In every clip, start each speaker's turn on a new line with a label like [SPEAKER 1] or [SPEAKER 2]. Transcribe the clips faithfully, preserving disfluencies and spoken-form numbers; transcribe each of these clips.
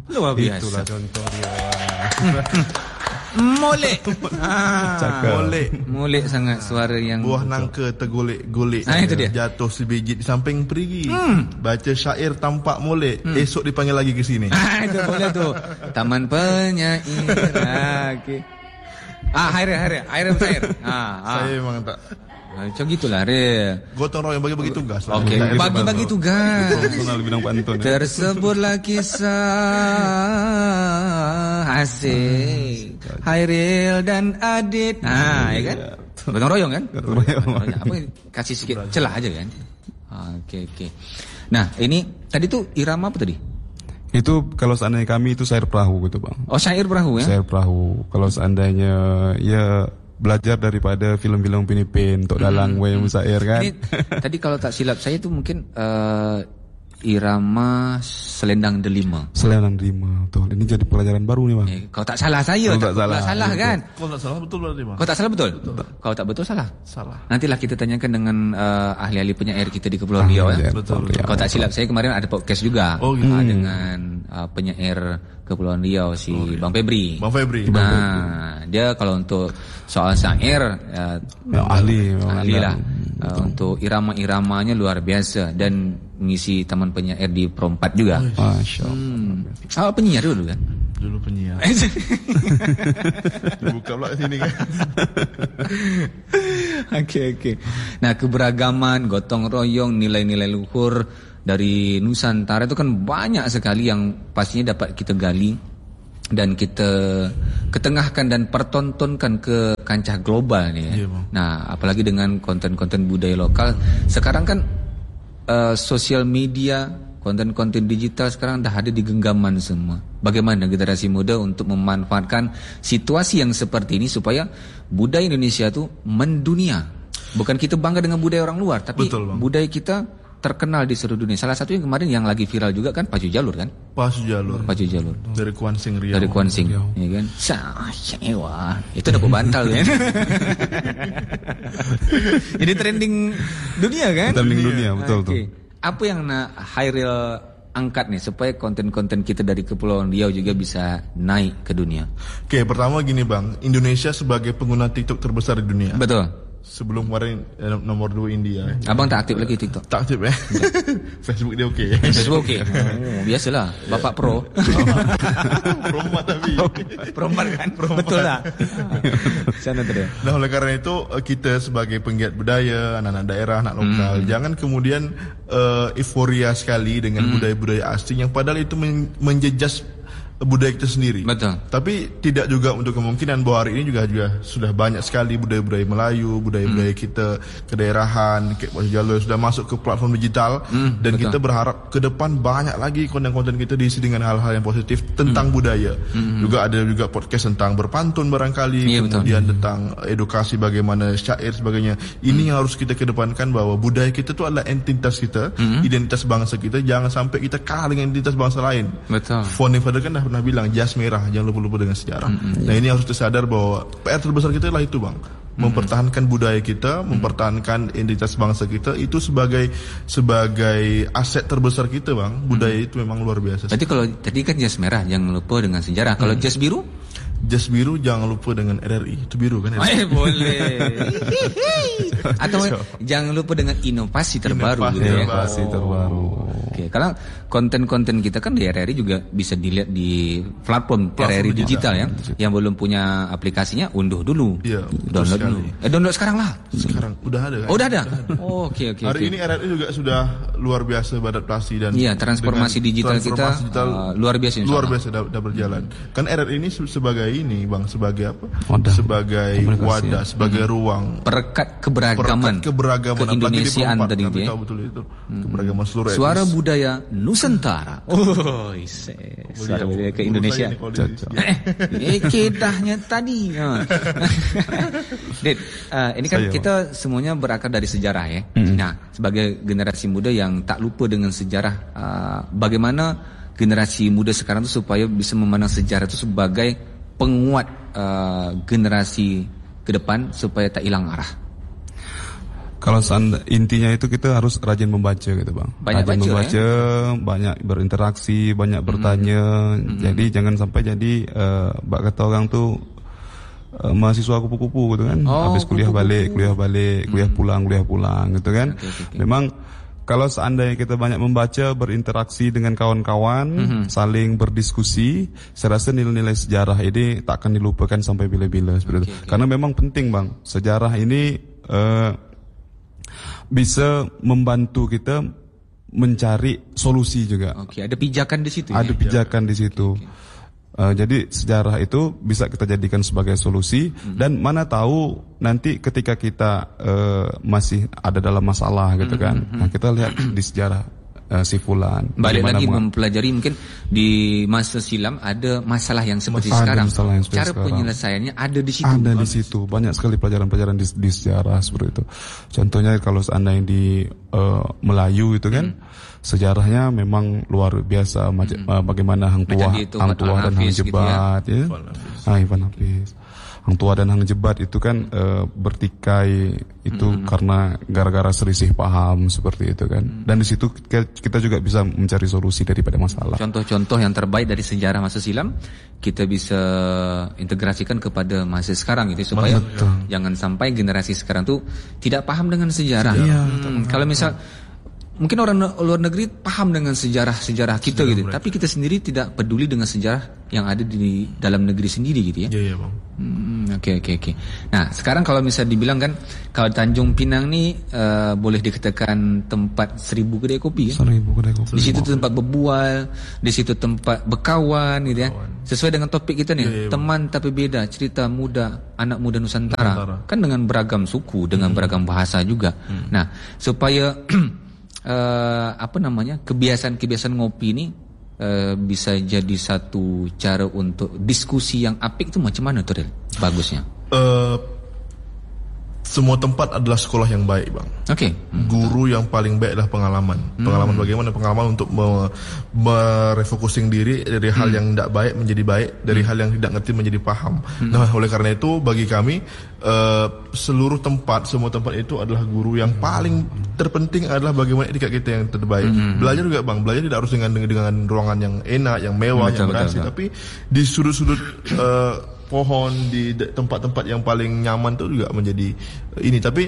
[SPEAKER 1] Luar biasa.
[SPEAKER 2] Itulah contoh dia.
[SPEAKER 1] Molek. Ah,
[SPEAKER 3] Molek.
[SPEAKER 1] Molek sangat suara yang
[SPEAKER 3] Buah nangka tergolek-golek.
[SPEAKER 1] Ah, itu dia.
[SPEAKER 3] Jatuh sebiji di samping perigi.
[SPEAKER 1] Hmm.
[SPEAKER 3] Baca syair tampak molek.
[SPEAKER 1] Hmm.
[SPEAKER 3] Esok dipanggil lagi ke sini.
[SPEAKER 1] Ah, itu boleh tuh. Taman penyair. Ah, okey. Ah, Hairil, Hairil, Hairil bersair. Ah, ah.
[SPEAKER 3] Saya memang tak.
[SPEAKER 1] Macam gitulah, Hairil.
[SPEAKER 3] Gotong royong bagi-bagi tugas.
[SPEAKER 1] Okey, bagi-bagi tugas.
[SPEAKER 2] Personal bidang pantun.
[SPEAKER 1] Tersebutlah kisah Asik Hairil dan Adit. Ah, ya kan? Gotong royong kan?
[SPEAKER 2] Gotong royong.
[SPEAKER 1] Apa kasih sikit celah aja kan? Okey, okey. Nah, ini tadi tuh irama apa tadi?
[SPEAKER 2] Itu kalau seandainya kami itu syair perahu gitu bang.
[SPEAKER 1] Oh, syair perahu ya?
[SPEAKER 2] Syair perahu. Kalau seandainya ya belajar daripada film-film Filipin untuk dalang
[SPEAKER 1] Hmm.
[SPEAKER 2] way musyair kan.
[SPEAKER 1] Ini tadi kalau tak silap saya itu mungkin uh, irama Selendang Delima.
[SPEAKER 2] Selendang Delima, betul. Ini jadi pelajaran baru nih bang.
[SPEAKER 1] Eh, kau tak salah saya,
[SPEAKER 2] Kau
[SPEAKER 1] tak,
[SPEAKER 2] tak salah.
[SPEAKER 1] tak salah kan?
[SPEAKER 3] Kau tak salah betul berarti bang?
[SPEAKER 1] Kau tak salah betul? betul. Kau tak betul salah?
[SPEAKER 3] Salah.
[SPEAKER 1] Nantilah kita tanyakan dengan uh, ahli-ahli penyair kita di Kepulauan Riau ya.
[SPEAKER 3] Betul.
[SPEAKER 1] Kau tak silap saya kemarin ada podcast juga.
[SPEAKER 3] Oh, gitu.
[SPEAKER 1] uh, dengan uh, penyair Kepulauan Riau si
[SPEAKER 3] Oh, iya.
[SPEAKER 1] Bang Febri.
[SPEAKER 3] Bang Febri.
[SPEAKER 1] Nah, dia kalau untuk soal syair uh,
[SPEAKER 2] Ya, ahli, memang
[SPEAKER 1] ahli
[SPEAKER 2] ahli.
[SPEAKER 1] lah. Uh, untuk irama-iramanya luar biasa dan mengisi taman penyair di Perompat juga.
[SPEAKER 2] Masya Allah.
[SPEAKER 1] Hmm. Awak penyiar dulu kan?
[SPEAKER 3] Dulu penyiar. Buka pula sini kan.
[SPEAKER 1] Okey, okey. Nah, keberagaman, gotong royong, nilai-nilai luhur dari Nusantara itu kan banyak sekali yang pastinya dapat kita gali dan kita ketengahkan dan pertontonkan ke kancah global ni. Ya.
[SPEAKER 3] Ya, bang.
[SPEAKER 1] Nah, apalagi dengan konten-konten budaya lokal. Sekarang kan uh, sosial media, konten-konten digital sekarang dah ada di genggaman semua. Bagaimana generasi muda untuk memanfaatkan situasi yang seperti ini supaya budaya Indonesia tu mendunia. Bukan kita bangga dengan budaya orang luar, tapi
[SPEAKER 3] Betul, bang.
[SPEAKER 1] budaya kita terkenal di seluruh dunia. Salah satu yang kemarin yang lagi viral juga kan Pacu Jalur kan?
[SPEAKER 3] Pacu Jalur.
[SPEAKER 1] Pacu Jalur.
[SPEAKER 3] Dari Kuan Sing Riau.
[SPEAKER 1] Dari Kuan Sing, ya kan? Wah, itu dapat bantal kan? Jadi trending dunia kan?
[SPEAKER 2] Trending dunia, betul
[SPEAKER 1] Okey.
[SPEAKER 2] betul.
[SPEAKER 1] Apa yang nak Hairil angkat nih supaya konten-konten kita dari Kepulauan Riau juga bisa naik ke dunia?
[SPEAKER 3] Oke, pertama gini bang, Indonesia sebagai pengguna TikTok terbesar di dunia.
[SPEAKER 1] Betul.
[SPEAKER 3] Sebelum kemarin eh, nomor dua India. Eh.
[SPEAKER 1] Abang tak aktif lagi TikTok?
[SPEAKER 3] Tak aktif eh. Facebook dia okey.
[SPEAKER 1] Facebook okey. Oh, biasalah, bapak pro.
[SPEAKER 3] Promat tapi.
[SPEAKER 1] Promat kan? Betul lah. Sana tu dia.
[SPEAKER 3] Nah, oleh kerana itu eh, kita sebagai penggiat budaya, anak-anak daerah, anak lokal, hmm. jangan kemudian uh, euforia sekali dengan hmm. budaya-budaya asing yang padahal itu men- menjejas budaya kita sendiri.
[SPEAKER 1] Betul.
[SPEAKER 3] Tapi tidak juga untuk kemungkinan bahwa hari ini juga juga sudah banyak sekali budaya-budaya Melayu, budaya-budaya hmm. kita kedaerahan, Kek Pacu Jalur sudah masuk ke platform digital hmm, dan betul. Kita berharap ke depan banyak lagi konten-konten kita diisi dengan hal-hal yang positif tentang hmm. budaya. Hmm. Juga ada juga podcast tentang berpantun barangkali, ya, kemudian betul. Tentang edukasi bagaimana syair sebagainya. Ini hmm. yang harus kita kedepankan bahwa budaya kita itu adalah entitas kita, hmm. identitas bangsa kita. Jangan sampai kita kalah dengan identitas bangsa lain.
[SPEAKER 1] Betul.
[SPEAKER 3] Foni Father kan dah pernah bilang jas merah, jangan lupa-lupa dengan sejarah. Mm-hmm. Nah, ini harus kita sadar bahwa P R terbesar kita adalah itu bang, mempertahankan mm-hmm. budaya kita, mempertahankan identitas bangsa kita itu sebagai sebagai aset terbesar kita bang. Budaya mm-hmm. itu memang luar biasa.
[SPEAKER 1] Berarti kalau tadi kan jas merah, jangan lupa dengan sejarah. Kalau mm-hmm. jas biru?
[SPEAKER 3] Jas biru jangan lupa dengan R R I. Itu biru kan?
[SPEAKER 1] Eh, boleh. Atau jangan lupa dengan inovasi terbaru.
[SPEAKER 3] Inovasi,
[SPEAKER 1] gitu,
[SPEAKER 2] inovasi
[SPEAKER 1] ya?
[SPEAKER 2] terbaru.
[SPEAKER 1] Oke, karena konten-konten kita kan di R R I juga bisa dilihat di platform, platform R R I digital, digital ya. Digital. Yang belum punya aplikasinya unduh dulu.
[SPEAKER 3] Iya,
[SPEAKER 1] download dulu. Eh download sekarang lah.
[SPEAKER 3] Sekarang udah ada kan?
[SPEAKER 1] Oh, udah ada. Oh, oke oke.
[SPEAKER 3] Hari
[SPEAKER 1] okay.
[SPEAKER 3] ini R R I juga sudah luar biasa beradaptasi dan
[SPEAKER 1] iya, transformasi digital
[SPEAKER 3] transformasi
[SPEAKER 1] kita
[SPEAKER 3] digital
[SPEAKER 1] uh, luar biasa
[SPEAKER 3] luar biasa dah, dah berjalan. Hmm. Kan R R I ini sebagai ini bang, sebagai apa?
[SPEAKER 2] Wadah.
[SPEAKER 3] Sebagai wadah, sebagai hmm. ruang
[SPEAKER 1] perekat keberagaman,
[SPEAKER 3] perekat keberagaman
[SPEAKER 1] keindonesiaan tadi
[SPEAKER 3] itu ya. Betul itu. Hmm. Keberagaman seluruh
[SPEAKER 1] suara
[SPEAKER 3] etnis.
[SPEAKER 1] Budaya Nusantara. Oh, ise. Suara budaya ke Indonesia. Eh, kedahnya tadi. Dit, uh, ini kan Saya kita bang. Semuanya berakar dari sejarah ya. Hmm. Nah, sebagai generasi muda yang tak lupa dengan sejarah, uh, bagaimana generasi muda sekarang itu supaya bisa memandang sejarah itu sebagai penguat uh, generasi ke depan supaya tak hilang arah.
[SPEAKER 2] Kalau seanda, intinya itu kita harus rajin membaca gitu bang.
[SPEAKER 1] Banyak
[SPEAKER 2] rajin
[SPEAKER 1] baca,
[SPEAKER 2] membaca,
[SPEAKER 1] ya?
[SPEAKER 2] banyak berinteraksi, banyak bertanya. Hmm. Jadi hmm. jangan sampai jadi uh, bak kata orang tuh uh, mahasiswa kupu-kupu gitu kan.
[SPEAKER 1] Oh,
[SPEAKER 2] habis kuliah
[SPEAKER 1] kupu-kupu.
[SPEAKER 2] balik, kuliah balik, kuliah
[SPEAKER 1] hmm.
[SPEAKER 2] pulang, kuliah pulang gitu kan. Okay, okay, okay. Memang kalau seandainya kita banyak membaca, berinteraksi dengan kawan-kawan, mm-hmm. saling berdiskusi, saya rasa nilai-nilai sejarah ini tak akan dilupakan sampai bila-bila seperti okay, itu. Okay. Karena memang penting bang, sejarah ini uh, bisa membantu kita mencari solusi juga.
[SPEAKER 1] Oke, okay, ada pijakan di situ.
[SPEAKER 2] Ada
[SPEAKER 1] ya?
[SPEAKER 2] pijakan di situ. Okay, okay. Uh, jadi sejarah itu bisa kita jadikan sebagai solusi hmm. dan mana tahu nanti ketika kita uh, masih ada dalam masalah gitu kan, hmm. nah kita lihat di sejarah uh, si fulan.
[SPEAKER 1] Balik lagi mempelajari mungkin di masa silam ada masalah yang seperti
[SPEAKER 2] ada
[SPEAKER 1] sekarang.
[SPEAKER 2] Yang seperti
[SPEAKER 1] Cara
[SPEAKER 2] sekarang.
[SPEAKER 1] Penyelesaiannya ada di situ.
[SPEAKER 2] Ada di situ banyak sekali pelajaran-pelajaran di, di sejarah seperti itu. Contohnya kalau seandainya di uh, Melayu itu kan. Hmm. Sejarahnya memang luar biasa hmm. uh, bagaimana Hang Tuah, Hang Tuah dan Hang Jebat gitu ya. Ah, Ivan Hafiz. Hang Tuah dan Hang Jebat itu kan uh, bertikai itu hmm. karena gara-gara selisih paham seperti itu kan. Hmm. Dan di situ kita juga bisa mencari solusi daripada masalah.
[SPEAKER 1] Contoh-contoh yang terbaik dari sejarah masa silam kita bisa integrasikan kepada masa sekarang gitu supaya betul. Jangan sampai generasi sekarang tuh tidak paham dengan sejarah. Iya, hmm, kalau misal mungkin orang luar negeri paham dengan sejarah-sejarah kita sejarah gitu, mereka. Tapi kita sendiri tidak peduli dengan sejarah yang ada di dalam negeri sendiri gitu ya.
[SPEAKER 3] Iya, iya bang.
[SPEAKER 1] Hmm, oke oke oke. Nah sekarang kalau misalnya dibilang kan, kalau Tanjung Pinang ni uh, boleh dikatakan tempat seribu kedai kopi ya.
[SPEAKER 2] Seribu kedai kopi.
[SPEAKER 1] Di situ tempat berbual, di situ tempat berkawan gitu ya. Sesuai dengan topik kita nih, iya, iya, teman tapi beda, cerita muda, anak muda Nusantara. Nusantara. Kan dengan beragam suku, dengan hmm. beragam bahasa juga. Hmm. Nah supaya Uh, apa namanya kebiasaan-kebiasaan ngopi ini uh, bisa jadi satu cara untuk diskusi yang apik itu macam mana tuh Del? Bagusnya? Uh,
[SPEAKER 3] semua tempat adalah sekolah yang baik bang.
[SPEAKER 1] Oke. Okay. Hmm.
[SPEAKER 3] Guru yang paling baik adalah pengalaman. Hmm. Pengalaman bagaimana? Pengalaman untuk me- merefocusing diri dari hal hmm. yang tidak baik menjadi baik, dari hmm. hal yang tidak ngerti menjadi paham. Hmm. Nah oleh karena itu bagi kami uh, seluruh tempat, semua tempat itu adalah guru yang paling terpenting adalah bagaimana etika kita yang terbaik. Hmm. Belajar juga bang, belajar tidak harus dengan dengan ruangan yang enak, yang mewah, betul, yang berhasil, tapi di sudut-sudut uh, pohon, di tempat-tempat yang paling nyaman itu juga menjadi ini. Tapi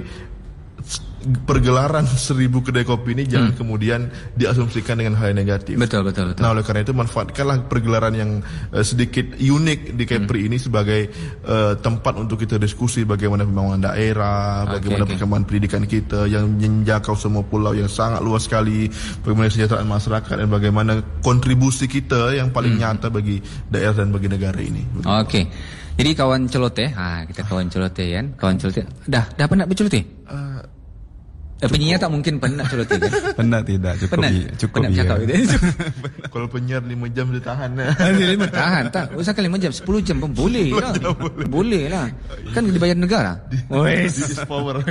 [SPEAKER 3] pergelaran seribu kedai kopi ini jangan hmm. kemudian diasumsikan dengan hal yang negatif.
[SPEAKER 1] Betul, betul, betul.
[SPEAKER 3] Nah oleh karena itu manfaatkanlah pergelaran yang uh, sedikit unik di Kepri hmm. ini sebagai uh, tempat untuk kita diskusi bagaimana pembangunan daerah, okay, bagaimana okay. perkembangan pendidikan kita yang menjangkau semua pulau yang sangat luas sekali, bagaimana kesejahteraan masyarakat dan bagaimana kontribusi kita yang paling hmm. nyata bagi daerah dan bagi negara ini.
[SPEAKER 1] Oke. Okay. Jadi kawan celoteh, ha, kita kawan celoteh kan, kawan celoteh. Dah, dah penat berceloteh? Uh, Eh, penyiar tak mungkin penat celoteh kan?
[SPEAKER 2] Penat tidak, cukup penat, bi- cukup
[SPEAKER 1] penat cakap
[SPEAKER 2] ya.
[SPEAKER 1] Gitu.
[SPEAKER 3] Kalau penyiar lima jam dia tahan.
[SPEAKER 1] lima tahan tak. Usahakan lima jam, sepuluh jam pun boleh lah. Boleh. boleh lah. Kan dibayar negara. Wes.
[SPEAKER 3] power.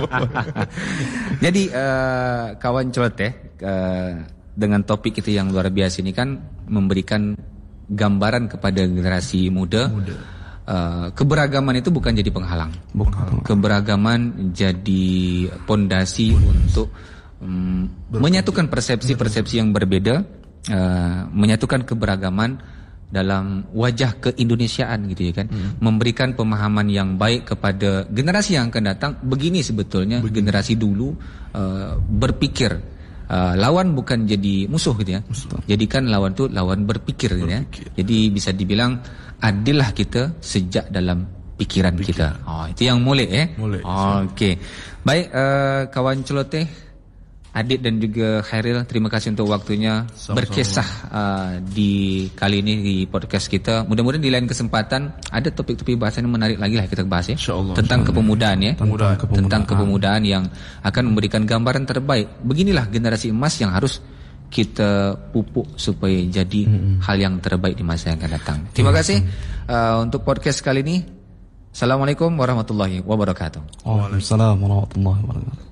[SPEAKER 1] Jadi uh, kawan celoteh uh, dengan topik kita yang luar biasa ini kan memberikan gambaran kepada generasi muda. muda. Uh, keberagaman itu bukan jadi penghalang. Bukan. Keberagaman jadi pondasi untuk um, menyatukan persepsi-persepsi yang berbeda, uh, menyatukan keberagaman dalam wajah keindonesiaan gitu ya kan. Hmm. Memberikan pemahaman yang baik kepada generasi yang akan datang. Begini sebetulnya Begini. generasi dulu uh, berpikir uh, lawan bukan jadi musuh gitu ya. Musuh. Jadikan lawan tu lawan berpikir, berpikir. Gitu ya. Jadi bisa dibilang adillah kita sejak dalam pikiran Pikir. kita. Oh, itu yang molek eh.
[SPEAKER 3] Molek.
[SPEAKER 1] Oh, okey. Baik uh, kawan celoteh, Adit dan juga Khairil, terima kasih untuk waktunya Sama-sama. berkisah uh, di kali ini di podcast kita. Mudah-mudahan di lain kesempatan ada topik-topik bahasan yang menarik lagi lah kita bahas ya.
[SPEAKER 3] Insyaallah.
[SPEAKER 1] Tentang Insya kepemudaan ya.
[SPEAKER 3] Tentang kepemudaan.
[SPEAKER 1] Tentang kepemudaan yang akan memberikan gambaran terbaik. Beginilah generasi emas yang harus kita pupuk supaya jadi hmm. hal yang terbaik di masa yang akan datang. Terima kasih uh, untuk podcast kali ini. Assalamualaikum warahmatullahi wabarakatuh.
[SPEAKER 2] Waalaikumsalam warahmatullahi wabarakatuh.